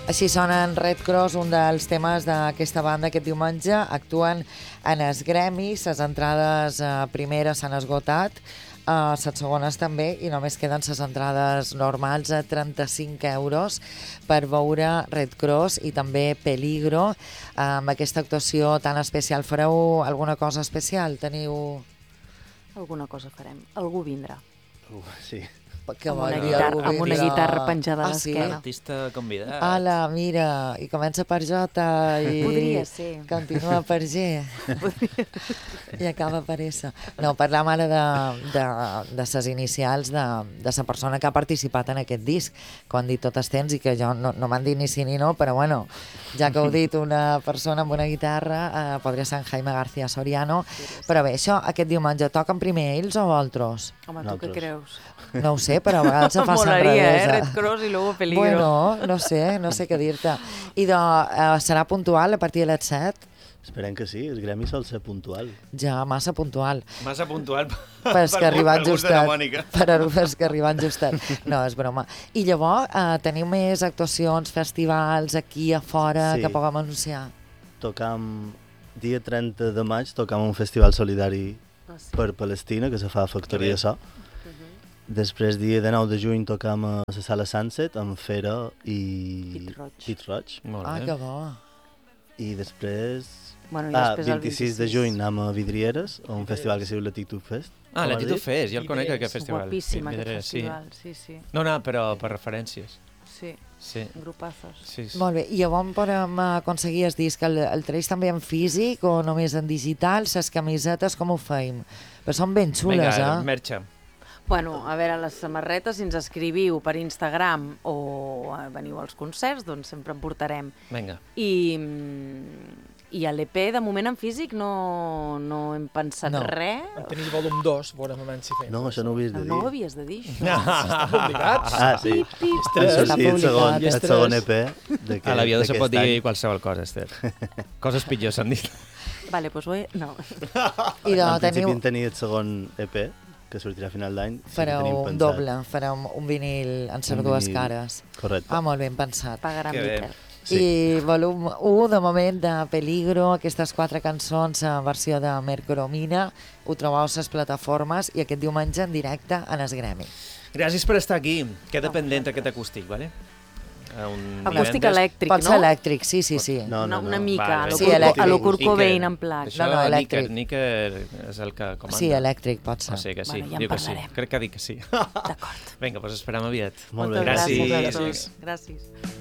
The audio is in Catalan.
Així sonen Red Cross, un dels temes d'aquesta banda aquest diumenge. Actuen en els gremis, les entrades primeres s'han esgotat, les segones també, i només queden les entrades normals a 35 euros per veure Red Cross i també Peligro. Amb aquesta actuació tan especial, fareu alguna cosa especial? Teniu... Alguna cosa farem. Algú vindrà. Sí. Amb una guitarra penjada a l'esquena. Artista convidat. Ala, mira, i comença per J i podria ser. Continua per G i acaba per S. No, parlam ara de ses inicials de la persona que ha participat en aquest disc, que ho han dit totes temps i que jo no m'han dit ni sí ni no, però bueno, ja que ho ha dit una persona amb una guitarra, podria ser en Jaime García Soriano. Però bé, això aquest diumenge toquen primer ells o vosaltres? Home, tu què creus? No ho sé, però a vegades se fa Molaria, enrevés. Red Cross i luego Peligro. Bueno, no sé què dir-te. I serà puntual a partir de les 7? Esperem que sí, el gremi sol ser puntual. Ja, massa puntual. Massa puntual Pels que arriben justet. Per que arriben justet. No, és broma. I llavors, teniu més actuacions, festivals aquí a fora que puguem anunciar? Tocam, dia 30 de maig, tocam un festival solidari per Palestina, que se fa a Factoria So. Després, dia de 9 de juny, tocam a la Sala Sunset, amb Fera i Pit Roig. Que bo. I després... Bueno, i després 26 de juny anem a Vidrieres, a un festival que es diu Latitude Fest. Latitude Fest, jo el conec, aquest festival. Guapíssim, aquest festival, sí. No, però per referències. Sí, grupazos. Sí. Molt bé, i on podem aconseguir el disc? El treus també en físic o només en digital? Les camisetes com ho feim? Però són ben xules, Vinga, merxa. Bueno, a veure, les samarretes, si ens escriviu per Instagram o veniu als concerts, doncs sempre en portarem. Vinga. I a l'EP, de moment en físic, no hem pensat res. En tenim volum 2, veurem a si fem. No, això no ho havies de dir. No ho havies de dir. Estan publicats. Sí. Està publicat. El segon EP. A l'avió se pot dir qualsevol cosa, Esther. Coses pitjors s'han dit. Vale, doncs no. En principi en tenia el segon EP, que sortirà a final d'any. Fareu un doble, fareu un vinil en les dues cares. Correcte. Molt ben pensat. Pagarà Miquel. Sí. I volum 1, de moment, de Peligro, aquestes 4 cançons en versió de Mercromina, ho trobeu a les plataformes i aquest diumenge en directe en el gremi. Gràcies per estar aquí. Queda pendent aquest acústic, vale? Acústic elèctric, no? Pot ser elèctric, sí. Una mica, a lo Kurt Cobain en pla. Això Níker és el que comanda. Sí, elèctric pot ser. Sí, que sí, ja en parlarem. Crec que ha dit que sí. D'acord. Vinga, doncs esperem aviat. Molt bé. Gràcies.